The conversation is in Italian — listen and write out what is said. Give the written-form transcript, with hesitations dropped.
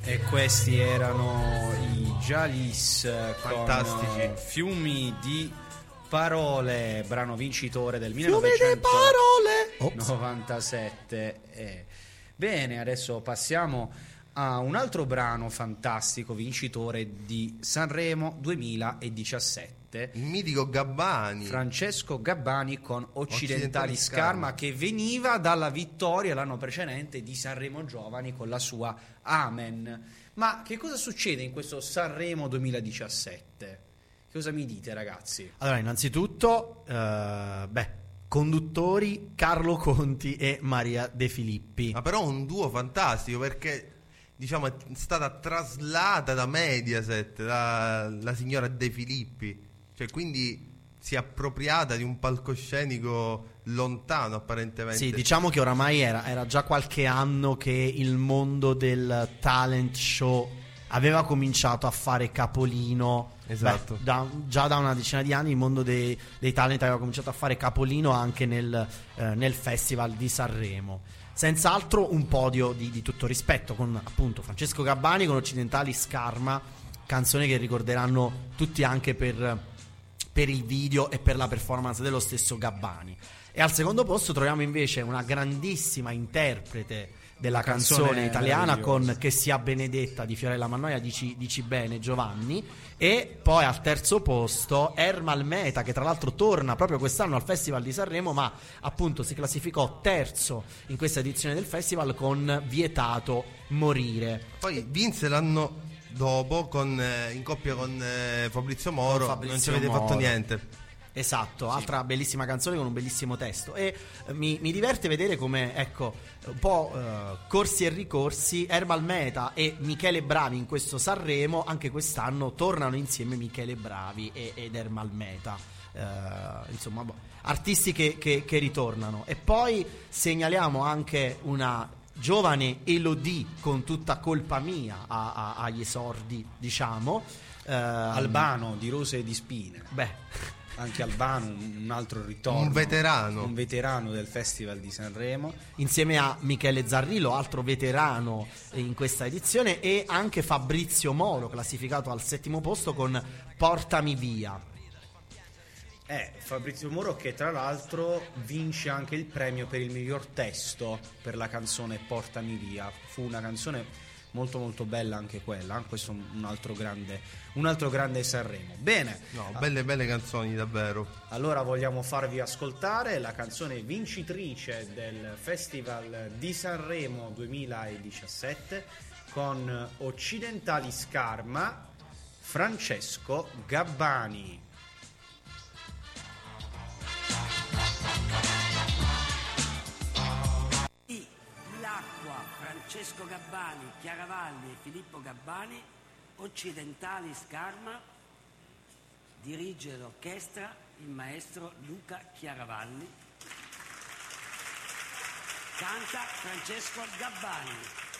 E questi erano i Jalis Fantastici. con Fiumi di parole, brano vincitore del Fiumi di parole. 1997. Bene, adesso passiamo a un altro brano fantastico vincitore di Sanremo 2017. Il mitico Gabbani. Francesco Gabbani con Occidentali Scarma, che veniva dalla vittoria l'anno precedente di Sanremo Giovani con la sua Amen. Ma che cosa succede in questo Sanremo 2017? Cosa mi dite, ragazzi? Allora, innanzitutto, conduttori Carlo Conti e Maria De Filippi. Ma però un duo fantastico, perché diciamo è stata traslata da Mediaset la signora De Filippi, cioè quindi si è appropriata di un palcoscenico lontano apparentemente. Sì, diciamo che oramai era già qualche anno che il mondo del talent show aveva cominciato a fare capolino. Esatto. Già da una decina di anni il mondo dei talent aveva cominciato a fare capolino anche nel Festival di Sanremo. Senz'altro un podio di tutto rispetto, con appunto Francesco Gabbani con Occidentali Scarma, canzone che ricorderanno tutti anche per il video e per la performance dello stesso Gabbani. E al secondo posto troviamo invece una grandissima interprete della canzone italiana con Che sia benedetta di Fiorella Mannoia, dici bene Giovanni. E poi al terzo posto Ermal Meta, che tra l'altro torna proprio quest'anno al Festival di Sanremo, ma appunto si classificò terzo in questa edizione del festival con Vietato morire. Poi vinse l'anno dopo in coppia con Fabrizio Moro, non ci avete fatto niente. Esatto, altra bellissima canzone con un bellissimo testo. E mi diverte vedere come, ecco, un po' corsi e ricorsi, Ermal Meta e Michele Bravi in questo Sanremo anche quest'anno tornano insieme Michele Bravi ed Ermal Meta. Insomma, artisti che ritornano. E poi segnaliamo anche una giovane Elodie con Tutta colpa mia agli esordi, diciamo. Albano di Rose e di Spine. Anche Albano, un altro ritorno, un veterano del Festival di Sanremo, insieme a Michele Zarrillo, altro veterano in questa edizione, e anche Fabrizio Moro, classificato al settimo posto con Portami via. Fabrizio Moro, che tra l'altro vince anche il premio per il miglior testo per la canzone Portami via. Fu una canzone molto molto bella anche quella. Questo è un altro grande Sanremo. Bene, belle canzoni davvero. Allora vogliamo farvi ascoltare la canzone vincitrice del Festival di Sanremo 2017 con Occidentali Scarma, Francesco Gabbani. Francesco Gabbani, Chiaravalli e Filippo Gabbani, Occidentali Scarma, dirige l'orchestra il maestro Luca Chiaravalli, canta Francesco Gabbani.